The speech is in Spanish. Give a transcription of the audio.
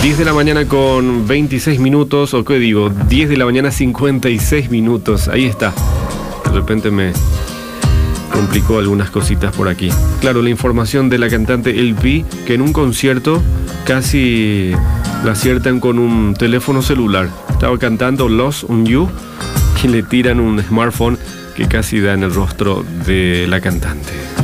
10 de la mañana con 26 minutos, o qué digo, 10 de la mañana 56 minutos, ahí está. De repente me complicó algunas cositas por aquí. Claro, la información de la cantante LP, que en un concierto casi la aciertan con un teléfono celular. Estaba cantando Lost on You y le tiran un smartphone que casi da en el rostro de la cantante.